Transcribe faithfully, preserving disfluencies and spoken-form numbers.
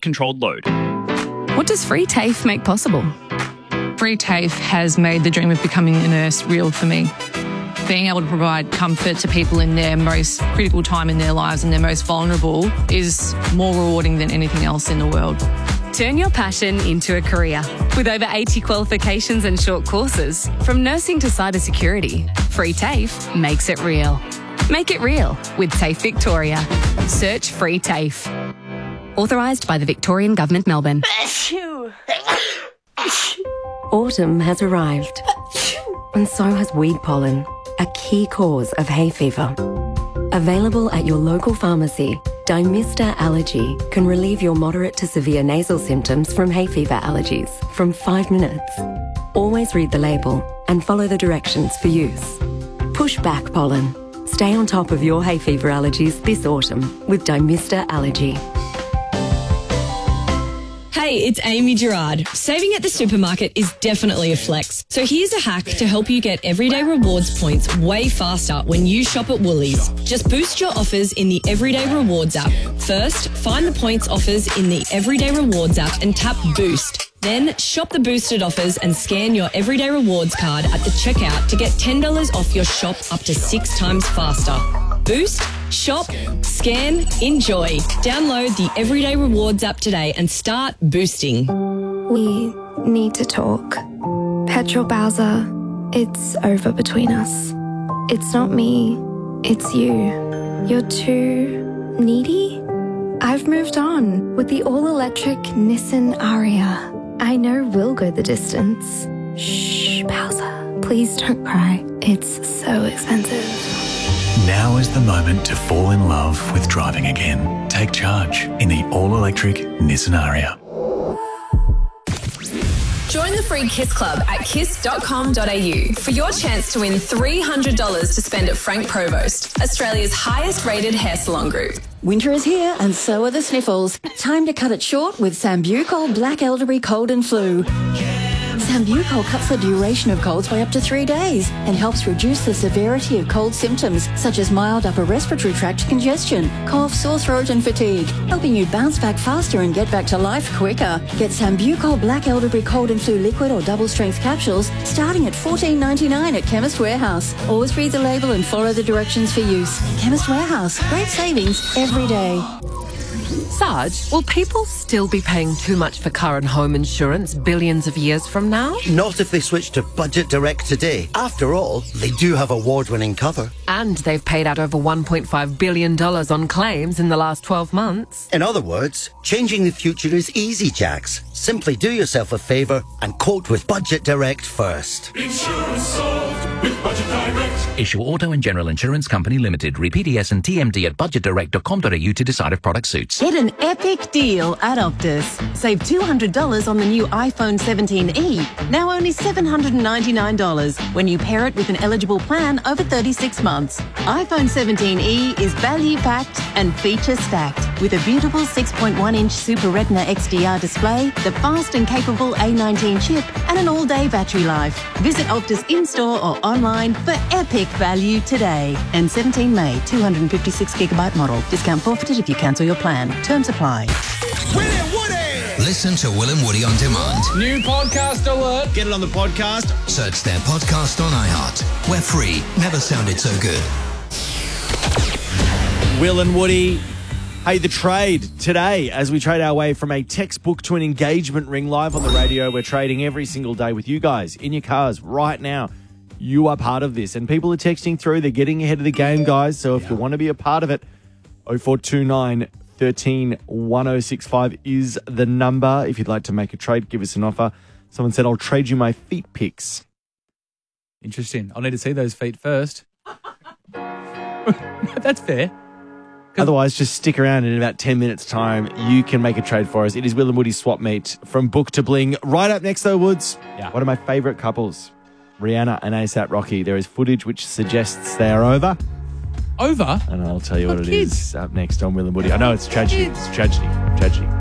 with controlled load. What does Free TAFE make possible? Free TAFE has made the dream of becoming a nurse real for me. Being able to provide comfort to people in their most critical time in their lives and their most vulnerable is more rewarding than anything else in the world. Turn your passion into a career. With over eighty qualifications and short courses, from nursing to cybersecurity, Free TAFE makes it real. Make it real with TAFE Victoria. Search Free TAFE. Authorised by the Victorian Government, Melbourne. Autumn has arrived, and so has weed pollen, a key cause of hay fever. Available at your local pharmacy, Dymista Allergy can relieve your moderate to severe nasal symptoms from hay fever allergies from five minutes. Always read the label and follow the directions for use. Push back pollen. Stay on top of your hay fever allergies this autumn with Dymista Allergy. Hey, it's Amy Gerard. Saving at the supermarket is definitely a flex. So here's a hack to help you get everyday rewards points way faster when you shop at Woolies. Just boost your offers in the Everyday Rewards app. First, find the points offers in the Everyday Rewards app and tap Boost. Then shop the boosted offers and scan your Everyday Rewards card at the checkout to get ten dollars off your shop up to six times faster. Boost, shop, scan, enjoy. Download the Everyday Rewards app today and start boosting. We need to talk. Petrol Bowser, it's over between us. It's not me, it's you. You're too needy? I've moved on with the all-electric Nissan Ariya. I know we'll go the distance. Shh, Bowser, please don't cry. It's so expensive. Now is the moment to fall in love with driving again. Take charge in the all-electric Nissan Ariya. Join the free KISS Club at kiss dot com dot a u for your chance to win three hundred dollars to spend at Frank Provost, Australia's highest rated hair salon group. Winter is here and so are the sniffles. Time to cut it short with Sambucol Black Elderberry Cold and Flu. Sambucol cuts the duration of colds by up to three days and helps reduce the severity of cold symptoms such as mild upper respiratory tract congestion, cough, sore throat and fatigue, helping you bounce back faster and get back to life quicker. Get Sambucol Black Elderberry Cold and Flu liquid or double strength capsules starting at fourteen ninety-nine at Chemist Warehouse. Always read the label and follow the directions for use. Chemist Warehouse, great savings every day. Sarge, will people still be paying too much for car and home insurance billions of years from now? Not if they switch to Budget Direct today. After all, they do have award-winning cover. And they've paid out over one point five billion dollars on claims in the last twelve months. In other words, changing the future is easy, Jax. Simply do yourself a favour and quote with Budget Direct first. Insurance solved with Budget Direct. Issue Auto and General Insurance Company Limited. Read P D S and T M D at budget direct dot com dot a u to decide if product suits. Get an epic deal at Optus. Save two hundred dollars on the new iPhone seventeen e, now only seven hundred ninety-nine dollars when you pair it with an eligible plan over thirty-six months. iPhone seventeen e is value-packed and feature-stacked with a beautiful six point one inch Super Retina X D R display, the fast and capable A nineteen chip, and an all-day battery life. Visit Optus in-store or online for epic value today. And seventeen May, two hundred fifty-six gigabyte model. Discount forfeited if you cancel your plan. Terms apply. Will and Woody! Listen to Will and Woody on demand. New podcast alert. Get it on the podcast. Search their podcast on iHeart. We're free. Never sounded so good. Will and Woody. Hey, the trade today, as we trade our way from a textbook to an engagement ring live on the radio. We're trading every single day with you guys in your cars right now. You are part of this. And people are texting through. They're getting ahead of the game, guys. So if yeah. you want to be a part of it, oh four two nine, one three, one oh six five is the number. If you'd like to make a trade, give us an offer. Someone said, I'll trade you my feet pics. Interesting. I'll need to see those feet first. That's fair. Otherwise, just stick around in about ten minutes' time. You can make a trade for us. It is Will and Woody's Swap Meet from Book to Bling. Right up next, though, Woods, yeah. one of my favourite couples, Rihanna and A$AP Rocky. There is footage which suggests they are over. Over? And I'll tell you what, what it kids. is up next on Will and Woody. I know it's tragedy. It's tragedy. Tragedy.